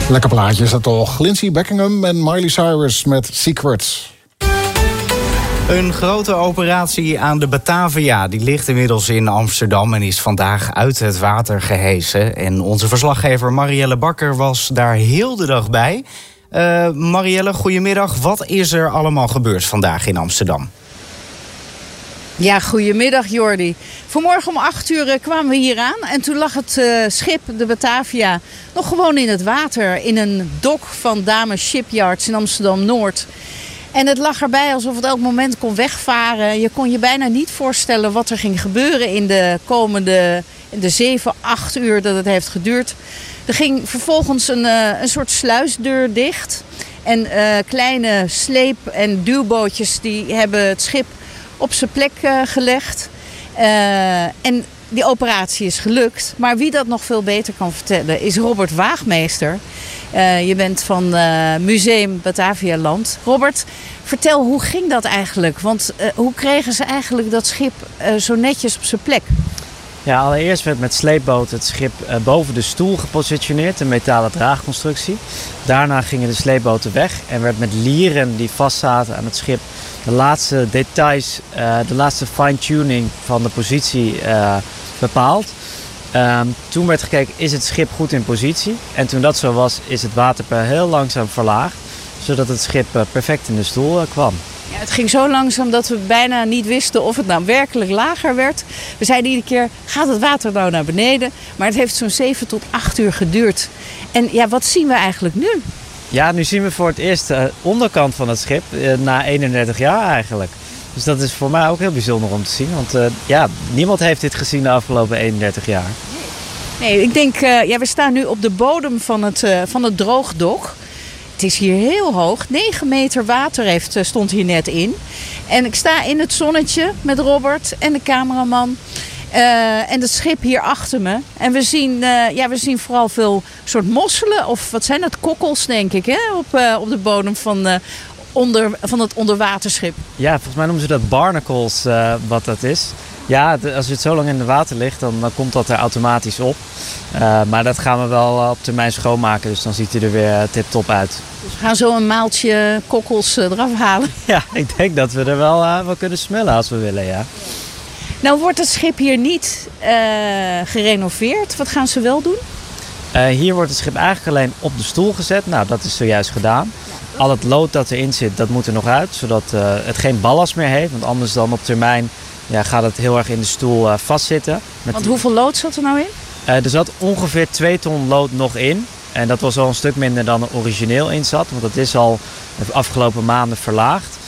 Lekker plaatje is dat toch. Lindsey Buckingham en Miley Cyrus met Secrets. Een grote operatie aan de Batavia. Die ligt inmiddels in Amsterdam en is vandaag uit het water gehesen. En onze verslaggever Marielle Bakker was daar heel de dag bij. Marielle, goedemiddag. Wat is er allemaal gebeurd vandaag in Amsterdam? Ja, goedemiddag Jordi. Vanmorgen om 8:00 kwamen we hier aan en toen lag het schip, de Batavia, nog gewoon in het water. In een dok van Damen Shipyards in Amsterdam-Noord. En het lag erbij alsof het elk moment kon wegvaren. Je kon je bijna niet voorstellen wat er ging gebeuren in de komende 7-8 uur dat het heeft geduurd. Er ging vervolgens een soort sluisdeur dicht. En kleine sleep- en duwbootjes die hebben het schip op zijn plek gelegd. En die operatie is gelukt. Maar wie dat nog veel beter kan vertellen is Robert Waagmeester. Je bent van Museum Batavialand. Robert, vertel, hoe ging dat eigenlijk? Want hoe kregen ze eigenlijk dat schip zo netjes op zijn plek? Ja, allereerst werd met sleepboot het schip boven de stoel gepositioneerd, een metalen draagconstructie. Daarna gingen de sleepboten weg en werd met lieren die vastzaten aan het schip de laatste details, de laatste fine-tuning van de positie bepaald. Toen werd gekeken, is het schip goed in positie? En toen dat zo was, is het waterpeil heel langzaam verlaagd, zodat het schip perfect in de stoel kwam. Ja, het ging zo langzaam dat we bijna niet wisten of het nou werkelijk lager werd. We zeiden iedere keer, gaat het water nou naar beneden? Maar het heeft zo'n 7 tot 8 uur geduurd. En ja, wat zien we eigenlijk nu? Ja, nu zien we voor het eerst de onderkant van het schip na 31 jaar eigenlijk. Dus dat is voor mij ook heel bijzonder om te zien. Want niemand heeft dit gezien de afgelopen 31 jaar. Nee, ik denk, we staan nu op de bodem van het droogdok. Het is hier heel hoog. 9 meter water stond hier net in. En ik sta in het zonnetje met Robert en de cameraman. En het schip hier achter me. En we zien vooral veel soort mosselen. Of wat zijn het? Kokkels, denk ik, hè? Op de bodem van het onderwaterschip. Ja, volgens mij noemen ze dat barnacles, wat dat is. Ja, als het zo lang in het water ligt, dan komt dat er automatisch op. Maar dat gaan we wel op termijn schoonmaken. Dus dan ziet hij er weer tip-top uit. Dus we gaan zo een maaltje kokkels eraf halen. Ja, ik denk dat we er wel kunnen smullen als we willen, ja. Nou wordt het schip hier niet gerenoveerd. Wat gaan ze wel doen? Hier wordt het schip eigenlijk alleen op de stoel gezet. Nou, dat is zojuist gedaan. Al het lood dat erin zit, dat moet er nog uit. Zodat het geen ballast meer heeft. Want anders dan op termijn gaat het heel erg in de stoel vastzitten. Want hoeveel lood zat er nou in? Er zat ongeveer 2 ton lood nog in. En dat was al een stuk minder dan er origineel in zat. Want dat is al de afgelopen maanden verlaagd.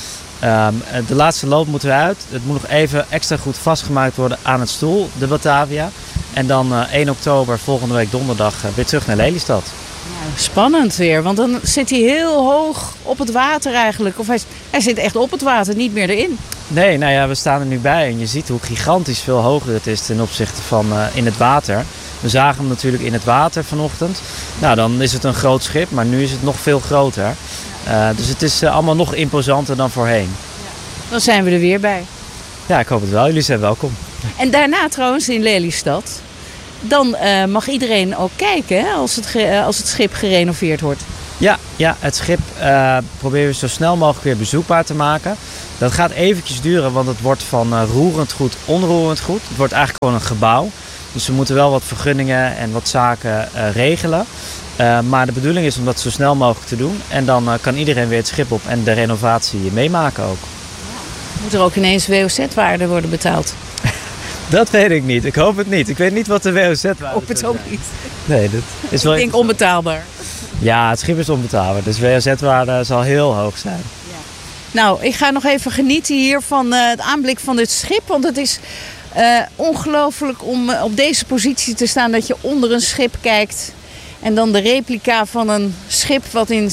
De laatste lood moet eruit. Het moet nog even extra goed vastgemaakt worden aan het stoel, de Batavia. En dan 1 oktober, volgende week donderdag, weer terug naar Lelystad. Ja, spannend weer, want dan zit hij heel hoog op het water eigenlijk. Of hij zit echt op het water, niet meer erin. Nee, nou ja, we staan er nu bij en je ziet hoe gigantisch veel hoger het is ten opzichte van in het water. We zagen hem natuurlijk in het water vanochtend. Nou, dan is het een groot schip, maar nu is het nog veel groter. Dus het is allemaal nog imposanter dan voorheen. Ja. Dan zijn we er weer bij. Ja, ik hoop het wel. Jullie zijn welkom. En daarna trouwens in Lelystad, dan mag iedereen ook kijken, hè, als het schip gerenoveerd wordt. Ja, het schip proberen we zo snel mogelijk weer bezoekbaar te maken. Dat gaat eventjes duren, want het wordt van roerend goed, onroerend goed. Het wordt eigenlijk gewoon een gebouw. Dus we moeten wel wat vergunningen en wat zaken regelen. Maar de bedoeling is om dat zo snel mogelijk te doen. En dan kan iedereen weer het schip op en de renovatie meemaken ook. Moet er ook ineens WOZ-waarde worden betaald? Dat weet ik niet. Ik hoop het niet. Ik weet niet wat de WOZ-waarde is. Ik hoop het ook niet. Nee, dat is wel. Ik denk onbetaalbaar. Ja, het schip is onbetaalbaar. Dus WOZ-waarde zal heel hoog zijn. Ja. Nou, ik ga nog even genieten hier van het aanblik van dit schip. Want het is ongelooflijk om op deze positie te staan dat je onder een schip kijkt. En dan de replica van een schip wat in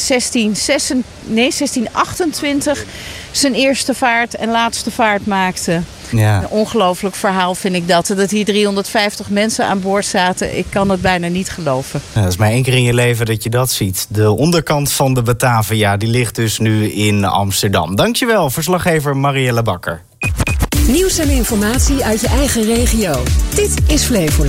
1628 zijn eerste vaart en laatste vaart maakte. Ja. Een ongelooflijk verhaal vind ik dat hier 350 mensen aan boord zaten. Ik kan het bijna niet geloven. Ja, dat is maar 1 keer in je leven dat je dat ziet. De onderkant van de Batavia, die ligt dus nu in Amsterdam. Dankjewel, verslaggever Marielle Bakker. Nieuws en informatie uit je eigen regio. Dit is Flevoland.